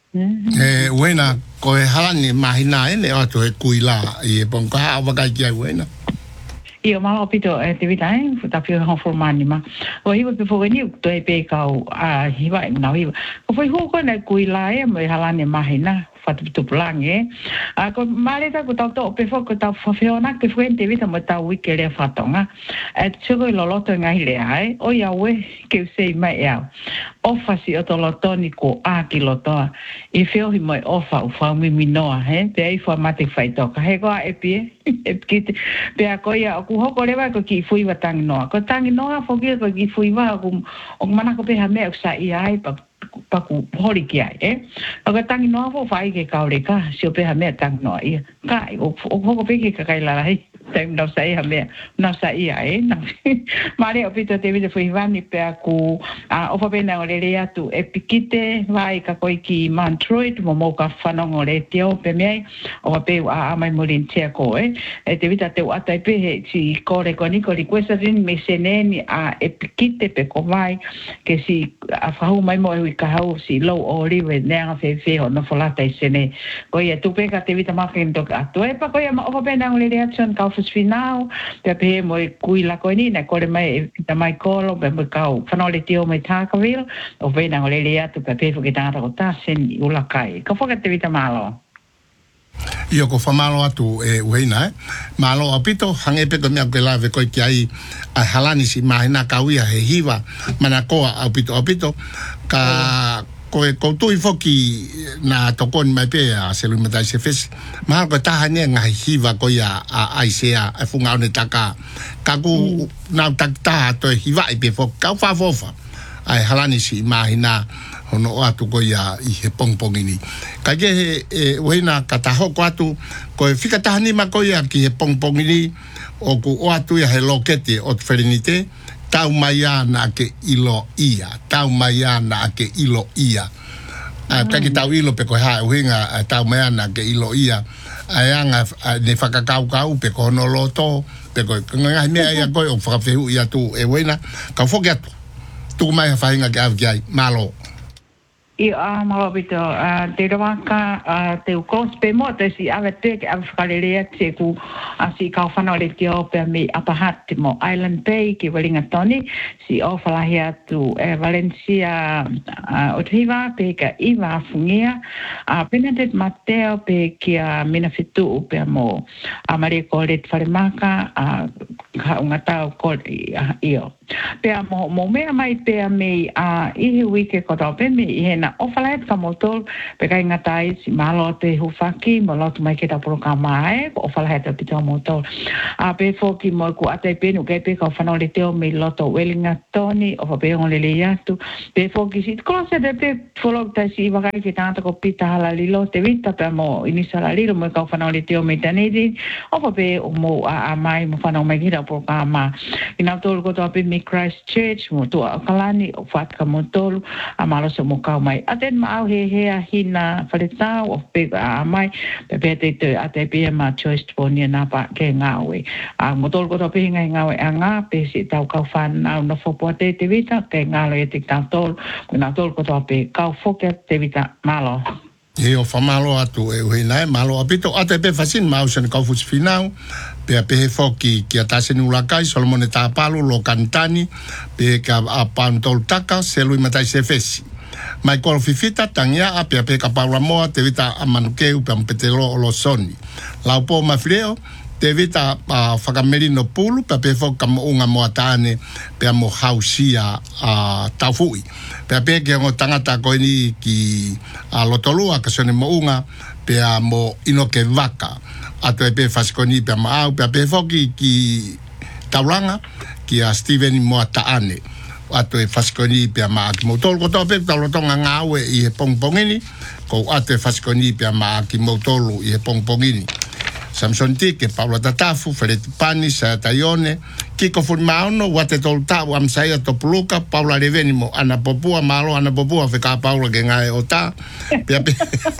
Wena ko e halani mahina ene o to e kuila I ponka ha waka kia wena. Io malo pito te vitai futa pio ho formani ma o hiwa pe fogani to e pe kau a hiwa na hiwa ko foi ho ko na kuila e mo halani mahina fatu pito plange a ko maleta ko to pe fo ko ta fiona pe fuente vita mo ta wikele fatonga e chugo loloto ngai le ai o ya we ke sei mai ya ofasi o to lotoni ko a kilotoa e feo hi mai ofa u fa mi minoa he pe ai formatic faitoka he ko e pie e kit pe a ko ya ku hoko lewa ko ki fui wa tangi noa ko tangi noa fo ki ko ki fui wa ko o mana ko pe ha me sa I ai pa ku hori ki ai o ko tangi noa fo fai ke kaure ka si o pe ha me tangi noa I ka o hoko pe ki ka kai la hai tem no sai ha me no sai ai na mare o pito te vide fui vani pe ku o fa pena o le atu e pikite vai ka koi ki mantroid mo ka fanongo le teo pe me o pe a mai molin te ko e te vita te ata pe he si kore koni ko questa din me seneni a e pikite pe ko vai ke si a fa mai mo I ka hau si lo o rive nea fe o no folata I sene ko ia tu pe ka te vita ma ken to atu e pa ko ia o fa pena o le reaction ka final pe pe mo kuila ko ni na ko le mai ta mai kolo pe mo ka fanole tio mai Takaville o vena o le atu pe pe fo ke tanga ko ta sen ula kai ko fo ka te vita malo Io ko famalo atu e uheina malo apito hange pe ko mea ke lave ko ki ai a halani si mahina kawia he hiva mana koa apito ka ko tu foki na tokon mai pe a selu mata se fes ma ko ta hane ngai hiva ko ya a aisea e funga ne taka ka ku na takta to hiva I pe fo ka fa fofa ai halani si mahina ono atu ko ya I he pongpongini ka ge wena ka ta ho ko atu ko fika ta ni ma ko ya ki he pongpongini o ku o atu ya he lokete o ferinite tau maya na ke ilo ia tau maya na ke ilo ia ka ki tau ilo pe ko ha winga tau maya na ke ilo ia ayanga ne fakakau pe ko no loto pe ko nga me ya ko o fa fe ia tu e wena ka fo ke tu mai fa inga ka ai malo I malo pito te rawaka te ukos pe mo te si ave te ke ave whakalelea te ku si kauwhana o le te ope me apahati mo Island Bay ki walinga toni si o whalahi atu Valencia o tehiwa pe ka iwa fungia Benedict Mateo pe ki mina fitu pe mo Maria Colette Whalemaka ka unga tau ko io pe mo mea mai pe me ihi wike ko tau pe me ihena o falet ka motol pe kai ngatai si malo te hufaki mo lot mai ke ta proka mai o falet te pito motol pe foki mo ku ate pe no ke pe ka fano le teo me loto welinga toni o pe on le yatu pe foki si cosa de pe folo ta si va kai ke tanta ko pita hala lilo te vita pe mo inisala lilo mo ka fano le teo me tanedi o pe mo a mai mo fano mai ke ta proka ma ina tol ko to pe Christchurch mo to kalani o fatka mo tolu amalo se mo ka mai aten ma he hina faleta o pe mai pe te ate pe ma choice ponia na pa ke ngawe mo tolu ko to pe ngawe anga pe si tau ka fan na no fo pote te vita ke ngalo e te tantol na tolu ko to pe ka fo ke te vita malo o famalo atu e uhinai malo apito ate pe fasin mausen ka fus final pe foki ki atasen ulakai Solomon Tapalu lo cantani pe ka apantol taka selu matai se fesi Michael Fifita tangya pe ka Paula Moa te vita amanukeu pe petelo lo soni laupo mafreo te vita whakamerino pulu pe foka unga moatane pe mo hausia taufui pe ke ngo tangata ko ni ki lotolua ka sone mo unga pe mo inoke vaka ato pe faskoni pe mau pe foki ki taulanga ki Steven moataane ato faskoni pe ma ki motol ko to pe talotonga ngawe I pongpongini ko ato faskoni pe ma ki motolu I pongpongini Samson Tike, Paula Tatafu, Fred Pani, Sayatayone, Kiko Fulmauno, Watetolta, Wamsaya Topuluka, Paula Revenimo, Ana Popua, Malo, Ana Popua, Feka Paula Gengae Ota, Piape,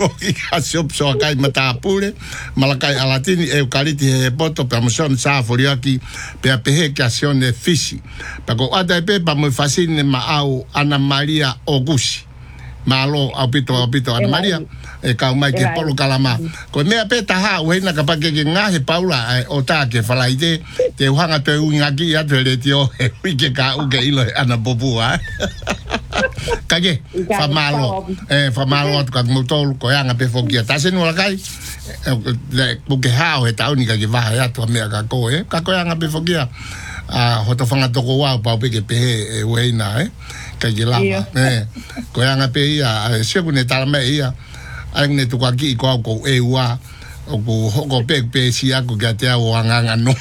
Asiop Soakai Matapure, Malakai Alatini, Eucaliti Hepoto, Pamoson Sa Foriaki, Piape Cacione Fisi, Paco Adape, Pamo Fascine Maau, Ana Maria Ogusi. malo apito ana Maria e ka mai ke polo kalama ko me pe taha we na ka pa ke nga he paula o ta ke falaite te hanga te unga ki ya te le tio e ke ka u ke ilo ana popua kage fa malo at ka motol ko ya nga pe fokia ta se no la kai le bu ke ha o ta unika ke va ya to me ka ko ya nga pe fokia hoto fanga toko wa pa pe ke pe we na ka ke lava ko ya nga pe ia se ku ne tala me ia ai ne tu ka ki ko e wa o ko pe si ko ga te o anga no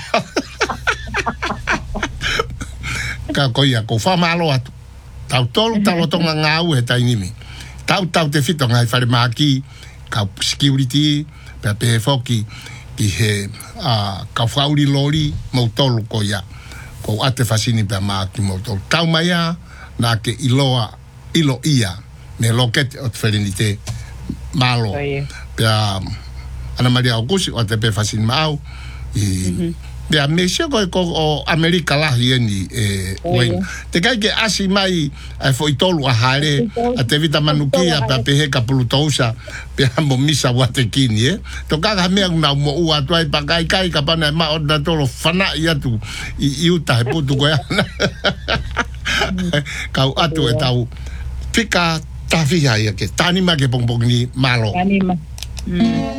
ka ko ia ko fa malo atu tau tolu talo tonga ngau he tai nimi tau te fito ngai fare maki ka security pe foki ki he ka fauri lori mo tolu ko ia ko ate fasini pe maki mo tolu tau mai na ke ilo ia ne loket ot felinite malo pe ana Maria Augusi o te pe fasini mau Bea mesio ko o Amerika la hieni wen te kai ke asi mai ai foi tolu a hare a te vita manukia pa pe he ka pulutousa pe mo misa wa te kini to ka ga me na mo u atwai pa kai ka pana ma o na tolo fana ia tu i uta he putu ko ya ka atu e tau pika tafia ia ke tani ma ke pongpong ni malo